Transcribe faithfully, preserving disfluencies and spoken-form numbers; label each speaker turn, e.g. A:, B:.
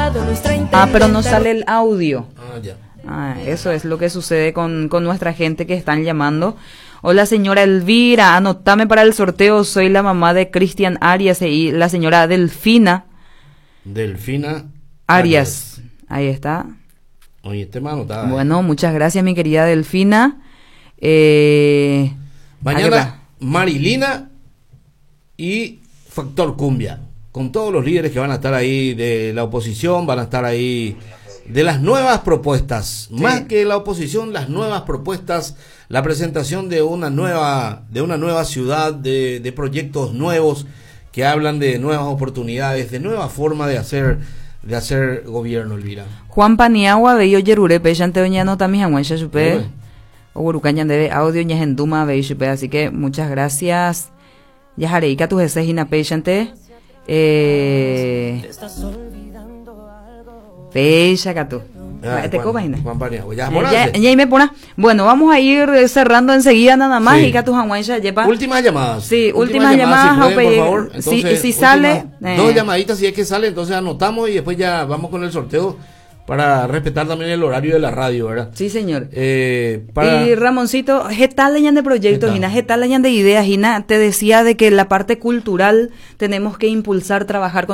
A: Ah, pero no sale el audio.
B: Ah, ya.
A: Ah, eso es lo que sucede con, con nuestra gente que están llamando. Hola, señora Elvira, anotame para el sorteo. Soy la mamá de Cristian Arias y la señora Delfina.
B: Delfina
A: Arias. Arias. Ahí está.
B: Oye, este más anotada.
A: Bueno, muchas gracias, mi querida Delfina. Eh,
B: Mañana, Marilina y Factor Cumbia. Con todos los líderes que van a estar ahí de la oposición, van a estar ahí de las nuevas propuestas. Sí. Más que la oposición, las nuevas propuestas, la presentación de una nueva, de una nueva ciudad, de, de proyectos nuevos que hablan de nuevas oportunidades, de nueva forma de hacer, de hacer gobierno, Elvira.
A: Juan Paniagua, Bello Yerure, Peyante Doña Nota, mi Juancha Chupe, o Urucañan debe audio, Ñagenduma, Bello Chupe, así que muchas gracias. Yajareika, tus eses, Ina Peyante. Eh. Pecha, Catu.
B: Ah,
A: ¿Te copas, Ina?
B: Juan Paniagua, ya,
A: ya, ya me pone. Bueno, vamos a ir cerrando enseguida nada más. Sí. Y Catu Juancha, yepa.
B: Últimas llamadas.
A: Sí, últimas, últimas llamadas.
B: llamadas si pueden, por favor. Entonces,
A: si, si sale.
B: Eh. Dos llamaditas, si es que sale, entonces anotamos y después ya vamos con el sorteo. Para respetar también el horario de la radio, ¿verdad?
A: Sí, señor.
B: Eh, para...
A: Y Ramoncito, ¿qué tal leñan de proyectos, Gina? ¿Qué tal leñan de ideas, Gina? Te decía de que la parte cultural tenemos que impulsar, trabajar con